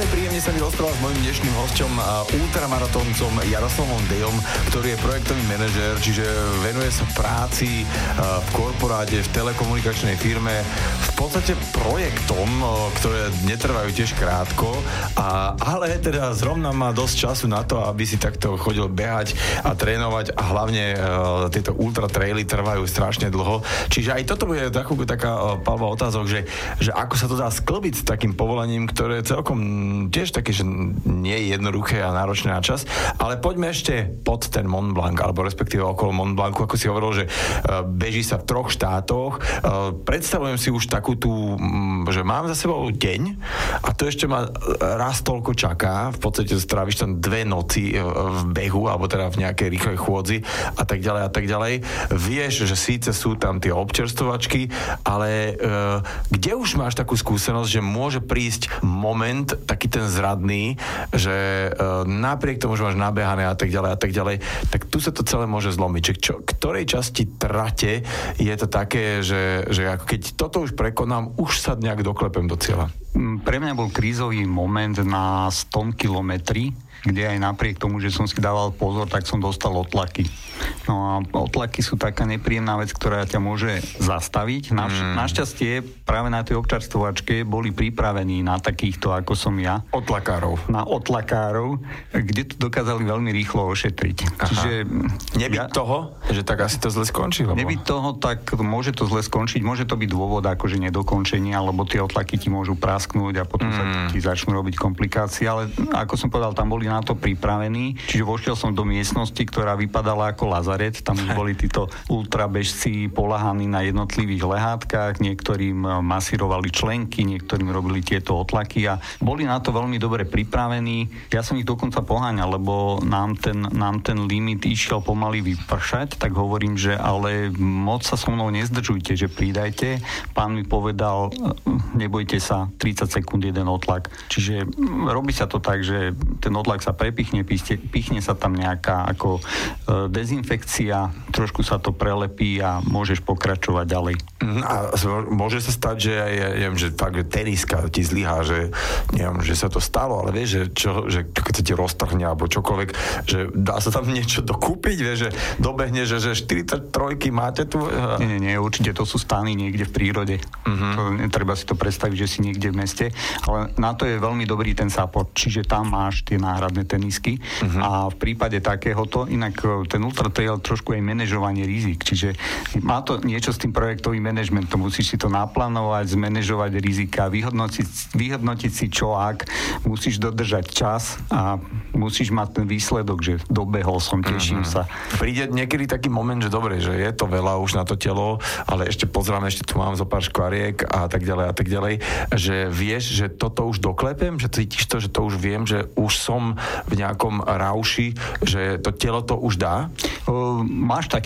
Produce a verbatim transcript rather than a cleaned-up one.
Veľmi príjemne sa mi rozprával s mojím dnešným hosťom, ultramaratoncom Jaroslavom Dejom, ktorý je projektový manažér, čiže venuje sa práci v korporáte, v telekomunikačnej firme, v podstate projektom, ktoré netrvajú tiež krátko, a, ale teda zrovna má dosť času na to, aby si takto chodil behať a trénovať, a hlavne uh, tieto ultra traily trvajú strašne dlho. Čiže aj toto bude takú, taká uh, palba otázok, že, že ako sa to dá sklbiť s takým povolaním, ktoré je celkom tiež také, že nie je jednoduché a náročné na čas. Ale poďme ešte pod ten Mont Blanc, alebo respektíve okolo Mont Blancu, ako si hovoril, že uh, beží sa v troch štátoch. Uh, predstavujem si už takú tú, um, že mám za sebou deň a to ešte ma raz toľko čaká. V podstate stráviš tam dve noci v behu, alebo teda v nejakej rýchlej chôdzi a tak ďalej a tak ďalej. Vieš, že síce sú tam tie občerstvovačky, ale uh, kde už máš takú skúsenosť, že môže prísť moment, taký ten zradný, že uh, napriek tomu, že máš nabehané a tak ďalej a tak ďalej, tak tu sa to celé môže zlomiť. Čiže čo, ktorej časti trate je to také, že, že ako keď toto už prekonám, už sa nejak doklepem do cieľa? Pre mňa bol krízový moment na sto kilometri, kde aj napriek tomu, že som si dával pozor, tak som dostal otlaky. No a otlaky sú taká nepríjemná vec, ktorá ťa môže zastaviť. Naš, mm. Našťastie práve na tej občerstvovačke boli pripravení na takýchto, ako som ja. Otlakárov. Na otlakárov, kde to dokázali veľmi rýchlo ošetriť. Aha. Čiže nebyť ja, toho, že tak asi to zle skončí? Lebo... Nebyť toho, tak môže to zle skončiť. Môže to byť dôvod akože nedokončenia, alebo tie otlaky ti môžu prasknúť a potom mm. sa ti začnú robiť komplikácie. Ale ako som povedal, tam boli na to pripravení. Čiže vošiel som do miestnosti, ktorá vypadala ako lazaret. Tam už boli títo ultrabežci poľahaní na jednotlivých lehátkach, niektorým masírovali členky, niektorým robili tieto otlaky a boli na to veľmi dobre pripravení. Ja som ich dokonca poháňal, lebo nám ten, nám ten limit išiel pomaly vypršať, tak hovorím, že ale moc sa so mnou nezdržujte, že pridajte. Pán mi povedal, nebojte sa, tridsať sekúnd jeden otlak. Čiže robí sa to tak, že ten otlak sa prepichne, pichne, pichne sa tam nejaká ako e, dezinfekcia, trošku sa to prelepí a môžeš pokračovať ďalej. A môže sa stať, že aj, ja neviem, že fakt, že teniska ti zlyhá, že neviem, že sa to stalo, ale vieš, že, čo, že keď sa ti roztrhne alebo čokoľvek, že dá sa tam niečo dokúpiť, vieš, že dobehne, že, že štyridsaťtrojky máte tu? Nie, nie, nie, určite to sú stany niekde v prírode. Uh-huh. To, netreba si to predstaviť, že si niekde v meste, ale na to je veľmi dobrý ten support, čiže tam máš tie náhradné tenisky uh-huh. a v prípade takéhoto, inak ten ultra trail trošku aj manažovanie rizik, čiže má to niečo s tým projektovým manažmentom, musíš si to naplánovať, zmanéžovať rizika, vyhodnotiť, vyhodnotiť si čo ak, musíš dodržať čas a musíš mať ten výsledok, že dobehol som, teším uh-huh. sa. Príde niekedy taký moment, že dobre, že je to veľa už na to telo, ale ešte pozrám, ešte tu mám zo pár škvariek a tak ďalej a tak ďalej, že vieš, že toto už doklepem, že cítiš to, že to už viem, že už som v nejakom rauši, že to telo to už dá? Uh, máš taký